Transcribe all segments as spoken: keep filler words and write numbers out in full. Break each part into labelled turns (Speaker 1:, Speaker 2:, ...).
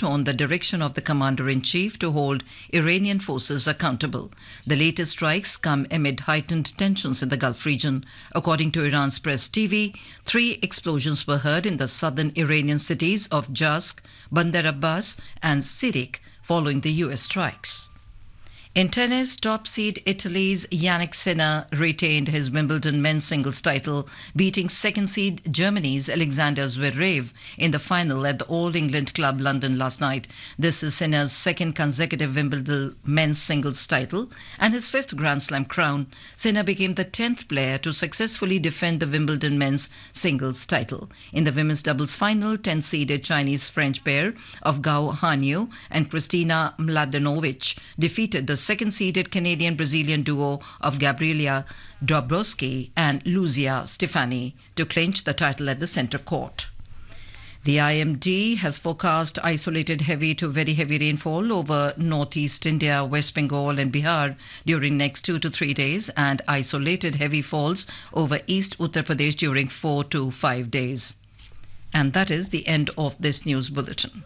Speaker 1: report on the direction of the commander-in-chief to hold Iranian forces accountable. The latest strikes come amid heightened tensions in the Gulf region. According to Iran's press T V, three explosions were heard in the southern Iranian cities of Jask, Bandar Abbas and Sirik following the U S strikes. In tennis, top seed Italy's Yannick Sinner retained his Wimbledon men's singles title, beating second seed Germany's Alexander Zverev in the final at the Old England Club London last night. This is Sinner's second consecutive Wimbledon men's singles title and his fifth Grand Slam crown. Sinner became the tenth player to successfully defend the Wimbledon men's singles title. In the women's doubles final, ten-seeded Chinese-French pair of Gao Hanyu and Kristina Mladenovic defeated the second-seeded Canadian-Brazilian duo of Gabriela Dabrowski and Luzia Stefani to clinch the title at the centre court. The I M D has forecast isolated heavy to very heavy rainfall over northeast India, West Bengal and Bihar during next two to three days and isolated heavy falls over East Uttar Pradesh during four to five days. And that is the end of this news bulletin.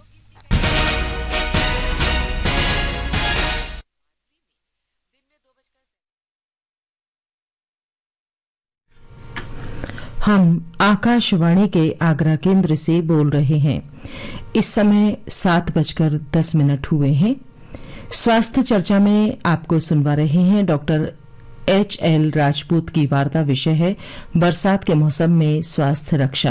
Speaker 2: हम आकाशवाणी के आगरा केंद्र से बोल रहे हैं। इस समय सात बजकर दस मिनट हुए हैं। स्वास्थ्य चर्चा में आपको सुनवा रहे हैं डॉक्टर एच एल राजपूत की वार्ता। विषय है बरसात के मौसम में स्वास्थ्य रक्षा।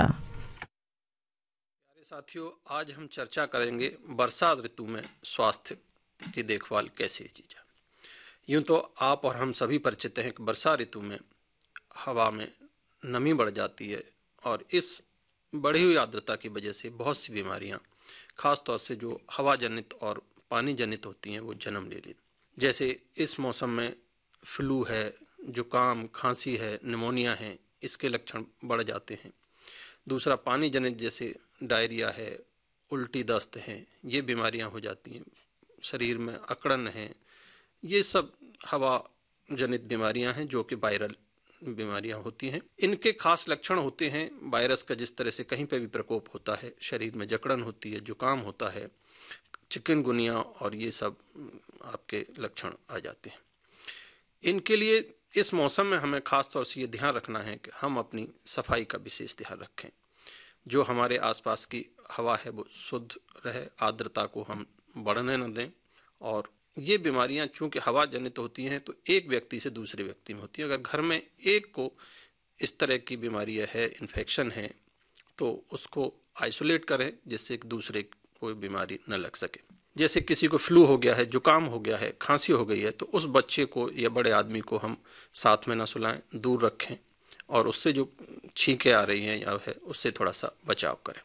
Speaker 3: प्यारे साथियों, आज हम चर्चा करेंगे बरसात ऋतु में स्वास्थ्य की देखभाल कैसे की जाए। यूं तो आप और हम सभी परिचित हैं कि बरसात ऋतु में हवा में नमी बढ़ जाती है और इस बढ़ी हुई आर्द्रता की वजह से बहुत सी बीमारियां, खास तौर से जो हवा जनित और पानी जनित होती हैं, वो जन्म ले लेती। जैसे इस मौसम में फ्लू है, जुकाम, खांसी है, निमोनिया है, इसके लक्षण बढ़ जाते हैं। दूसरा, पानी जनित जैसे डायरिया है, उल्टी दस्त हैं, ये बीमारियां हो जाती हैं। शरीर में अकड़न है, ये सब हवा जनित बीमारियां हैं जो कि वायरल बीमारियां होती हैं। इनके खास लक्षण होते हैं वायरस का, जिस तरह से कहीं पे भी प्रकोप होता है, शरीर में जकड़न होती है, जुकाम होता है, चिकनगुनिया और ये सब आपके लक्षण आ जाते हैं। इनके लिए इस मौसम में हमें खास तौर से ये ध्यान रखना है कि हम अपनी सफाई का विशेष ध्यान रखें। जो हमारे आसपास की हवा है वो शुद्ध रहे, आर्द्रता को हम बढ़ने न दें। और ये बीमारियां चूंकि हवा जनित होती हैं तो एक व्यक्ति से दूसरे व्यक्ति में होती है। अगर घर में एक को इस तरह की बीमारी है, इन्फेक्शन है, तो उसको आइसोलेट करें जिससे एक दूसरे को बीमारी न लग सके। जैसे किसी को फ्लू हो गया है, जुकाम हो गया है, खांसी हो गई है, तो उस बच्चे को या बड़े आदमी को हम साथ में न सुलाएं, दूर रखें और उससे जो छींकें आ रही हैं या है उससे थोड़ा सा बचाव करें।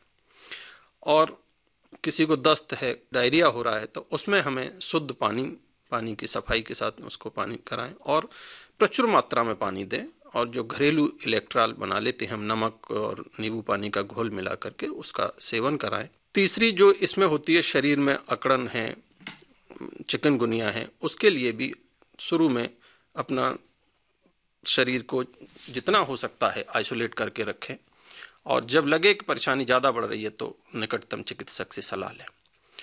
Speaker 3: और किसी को दस्त है, डायरिया हो रहा है, तो उसमें हमें शुद्ध पानी पानी की सफाई के साथ उसको पानी कराएं और प्रचुर मात्रा में पानी दें। और जो घरेलू इलेक्ट्रॉल बना लेते हैं हम, नमक और नींबू पानी का घोल मिला करके उसका सेवन कराएं। तीसरी जो इसमें होती है, शरीर में अकड़न है, चिकनगुनिया है, उसके लिए भी शुरू में अपना शरीर को जितना हो सकता है आइसोलेट करके रखें और जब लगे कि परेशानी ज़्यादा बढ़ रही है तो निकटतम चिकित्सक से सलाह लें।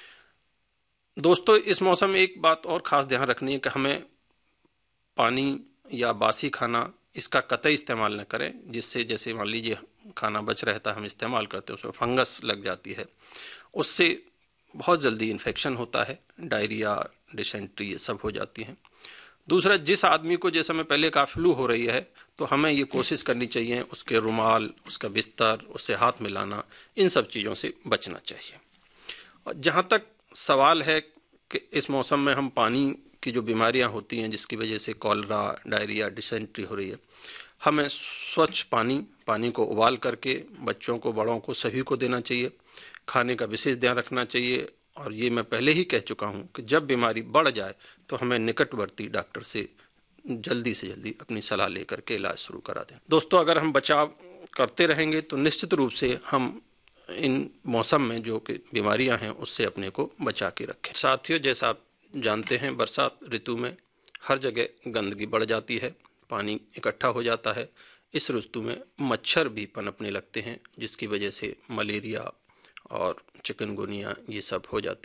Speaker 3: दोस्तों, इस मौसम में एक बात और ख़ास ध्यान रखनी है कि हमें पानी या बासी खाना इसका कतई इस्तेमाल न करें, जिससे जैसे मान लीजिए खाना बच रहता है, हम इस्तेमाल करते हैं, उसमें फंगस लग जाती है, उससे बहुत जल्दी इन्फेक्शन होता है, डायरिया, डिसेंट्री ये सब हो जाती हैं। दूसरा, जिस आदमी को जैसे मैं पहले कहा फ्लू हो रही है, तो हमें ये कोशिश करनी चाहिए उसके रुमाल, उसका बिस्तर, उससे हाथ मिलाना, इन सब चीज़ों से बचना चाहिए। और जहाँ तक सवाल है कि इस मौसम में हम पानी की जो बीमारियां होती हैं जिसकी वजह से कॉलरा, डायरिया, डिसेंट्री हो रही है, हमें स्वच्छ पानी पानी को उबाल करके बच्चों को, बड़ों को, सभी को देना चाहिए। खाने का विशेष ध्यान रखना चाहिए। और ये मैं पहले ही कह चुका हूँ कि जब बीमारी बढ़ जाए तो हमें निकटवर्ती डॉक्टर से जल्दी से जल्दी अपनी सलाह लेकर के इलाज शुरू करा दें। दोस्तों, अगर हम बचाव करते रहेंगे तो निश्चित रूप से हम इन मौसम में जो कि बीमारियां हैं उससे अपने को बचा के रखें। साथियों, जैसा आप जानते हैं, बरसात ऋतु में हर जगह गंदगी बढ़ जाती है, पानी इकट्ठा हो जाता है। इस ऋतु में मच्छर भी पनपने लगते हैं जिसकी वजह से मलेरिया और चिकनगुनिया ये सब हो जाती